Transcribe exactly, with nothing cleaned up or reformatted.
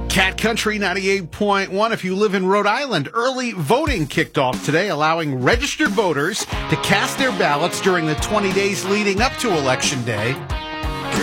Cat Country ninety-eight point one. If you live in Rhode Island, early voting kicked off today, allowing registered voters to cast their ballots during the twenty days leading up to Election Day.